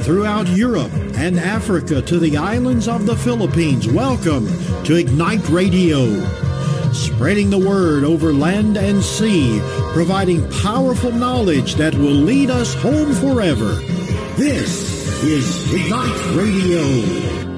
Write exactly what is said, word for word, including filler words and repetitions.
throughout Europe and Africa to the islands of the Philippines. Welcome to Ignite Radio, spreading the word over land and sea, providing powerful knowledge that will lead us home forever. This is Ignite Radio.